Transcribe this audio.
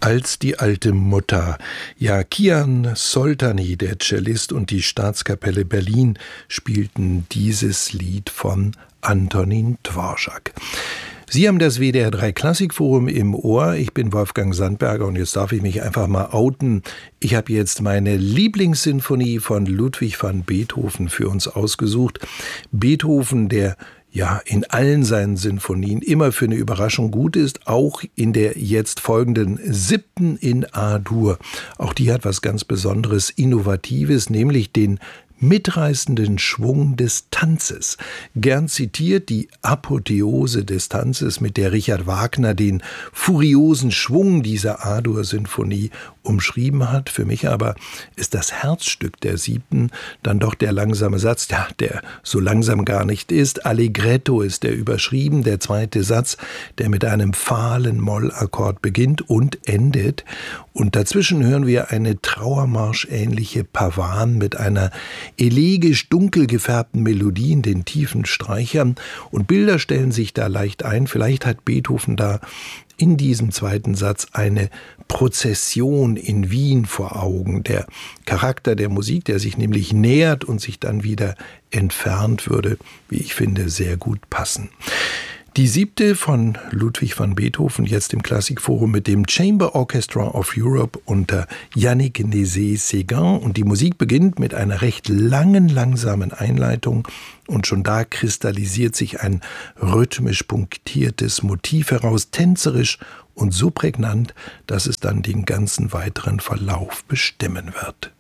als die alte Mutter. Ja, Kian Soltani, der Cellist, und die Staatskapelle Berlin spielten dieses Lied von Antonín Dvořák. Sie haben das WDR 3 Klassikforum im Ohr. Ich bin Wolfgang Sandberger und jetzt darf ich mich einfach mal outen. Ich habe jetzt meine Lieblingssinfonie von Ludwig van Beethoven für uns ausgesucht. Beethoven, der ja in allen seinen Sinfonien immer für eine Überraschung gut ist, auch in der jetzt folgenden 7. in A-Dur. Auch die hat was ganz Besonderes, Innovatives, nämlich den mitreißenden Schwung des Tanzes. Gern zitiert die Apotheose des Tanzes, mit der Richard Wagner den furiosen Schwung dieser A-Dur-Sinfonie umschrieben hat. Für mich aber ist das Herzstück der 7. dann doch der langsame Satz, ja, der so langsam gar nicht ist. Allegretto ist der überschrieben, der zweite Satz, der mit einem fahlen Mollakkord beginnt und endet. Und dazwischen hören wir eine Trauermarsch-ähnliche Pavan mit einer elegisch dunkel gefärbten Melodie in den tiefen Streichern, und Bilder stellen sich da leicht ein. Vielleicht hat Beethoven da in diesem zweiten Satz eine Prozession in Wien vor Augen. Der Charakter der Musik, der sich nämlich nähert und sich dann wieder entfernt, würde, wie ich finde, sehr gut passen. Die 7. von Ludwig van Beethoven, jetzt im Klassikforum mit dem Chamber Orchestra of Europe unter Yannick Nézet-Séguin. Und die Musik beginnt mit einer recht langen, langsamen Einleitung. Und schon da kristallisiert sich ein rhythmisch punktiertes Motiv heraus, tänzerisch und so prägnant, dass es dann den ganzen weiteren Verlauf bestimmen wird.